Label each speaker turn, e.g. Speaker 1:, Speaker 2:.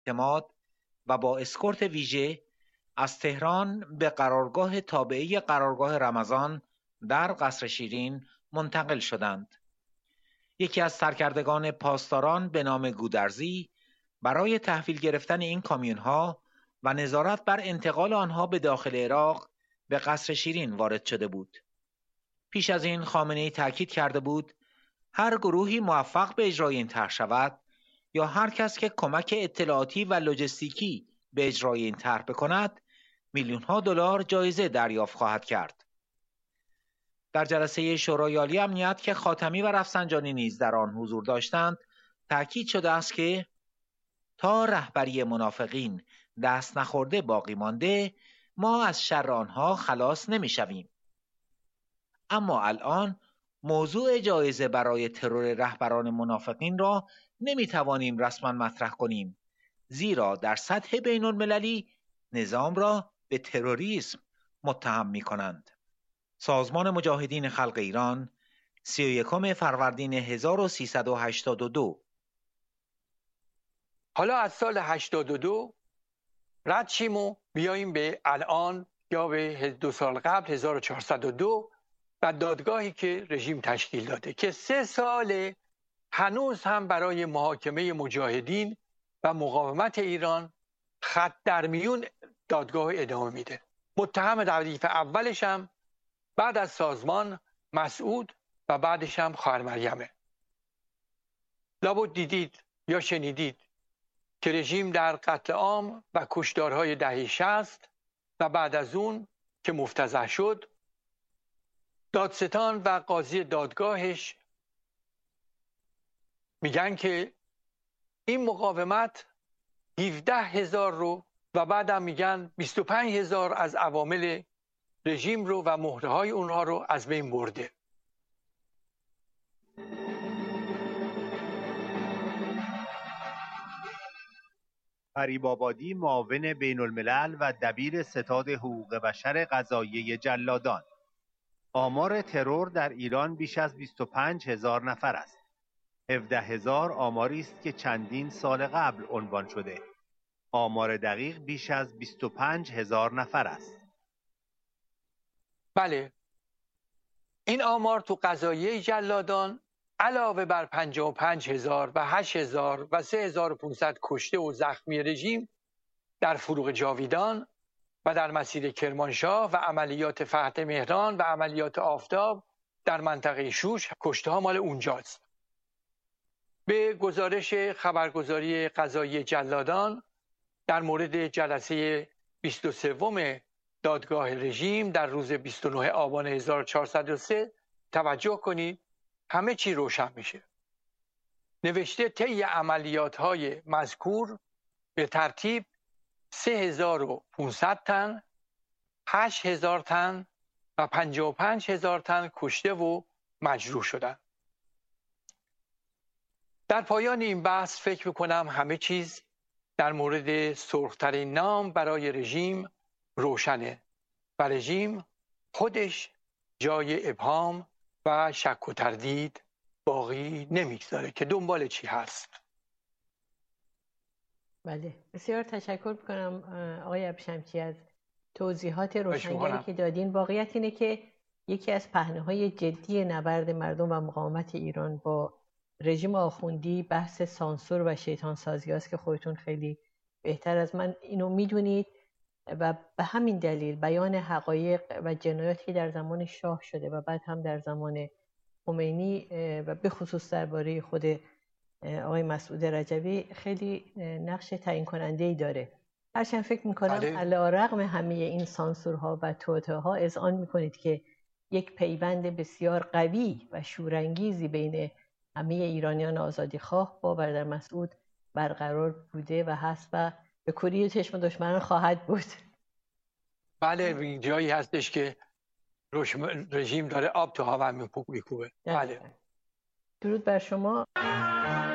Speaker 1: اعتماد و با اسکورت ویژه از تهران به قرارگاه تابعه قرارگاه رمضان در قصر شیرین منتقل شدند. یکی از سرکردگان پاسداران به نام گودرزی برای تحویل گرفتن این کامیون‌ها و نظارت بر انتقال آنها به داخل عراق به قصر شیرین وارد شده بود. پیش از این خامنه‌ای تاکید کرده بود هر گروهی موفق به اجرای این طرح شود یا هر کس که کمک اطلاعاتی و لوجستیکی به اجرای این طرح بکند میلیون‌ها دلار جایزه دریافت خواهد کرد. در جلسه شورای عالی امنیت که خاتمی و رفسنجانی نیز در آن حضور داشتند تاکید شده است که تا رهبری منافقین دست نخورده باقی مانده ما از شر آنها خلاص نمی‌شویم. اما الان موضوع جایزه برای ترور رهبران منافقین را نمی‌توانیم رسما مطرح کنیم، زیرا در سطح بین المللی نظام را به تروریسم متهم می‌کنند. سازمان مجاهدین خلق ایران 31 فروردین 1382.
Speaker 2: حالا از سال 82 رد شیم و بیاییم به الان یا به 2 سال قبل 1402 و دادگاهی که رژیم تشکیل داده که 3 سال هنوز هم برای محاکمه مجاهدین و مقاومت ایران خط در میون دادگاه ادامه میده. متهم ردیف اولش هم بعد از سازمان مسعود و بعدش هم خواهر مریمه. لابد دیدید یا شنیدید که رژیم در قتل عام و کشتارهای دهه 60 و بعد از اون که مفتضح شد دادستان و قاضی دادگاهش میگن که این مقاومت 17,000 رو و بعدم میگن 25,000 از عوامل رژیم رو و مهره‌های اونها رو از بین برده.
Speaker 3: فریب آبادی معاون بین الملل و دبیر ستاد حقوق بشر قضاییه جلادان. آمار ترور در ایران بیش از 25,000 نفر است. 17,000 آماری است که چندین سال قبل عنوان شده. آمار دقیق بیش از 25,000 نفر است.
Speaker 2: بله، این آمار تو قضاییه جلادان علاوه بر 55,000 و 8,000 و 3,500 کشته و زخمی رژیم در فروغ جاویدان و در مسیر کرمانشاه و عملیات فتح مهران و عملیات آفتاب در منطقه شوش کشته ها مال اونجاست. به گزارش خبرگزاری قضایی جلادان در مورد جلسه 23 دادگاه رژیم در روز 29 آبان 1403 توجه کنید، همه چی روشن میشه. نوشته طی عملیات‌های مذکور به ترتیب 3,500 تن، 8,000 تن و 55,000 تن کشته و مجروح شدند. در پایان این بحث فکر میکنم همه چیز در مورد سرخ‌ترین نام برای رژیم روشنه و رژیم خودش جای ابهام و شک و تردید باقی نمیگذاره که دنبال چی هست.
Speaker 4: بله، بسیار تشکر میکنم آقای ابشمچی از توضیحات روشنگری که دادین. واقعیت اینه که یکی از پهنه‌های جدی نبرد مردم و مقاومت ایران با رژیم آخوندی بحث سانسور و شیطان سازی است که خودتون خیلی بهتر از من اینو میدونید و به همین دلیل بیان حقایق و جنایاتی که در زمان شاه شده و بعد هم در زمان خمینی و به خصوص درباره خود آقای مسعود رجبی خیلی نقش تعیین کننده‌ای داره. هرچند فکر میکنم علی‌رغم همه این سانسورها و توطئه‌ها اذعان میکنید که یک پیوند بسیار قوی و شورانگیزی بین همه ایرانیان آزادیخواه با برادر مسعود برقرار بوده و هست و به کوری چشم دشمنان خواهد بود.
Speaker 2: بله، جایی هستش که رژیم داره آب تو هوا میکوبه. بله.
Speaker 4: درود بر شما.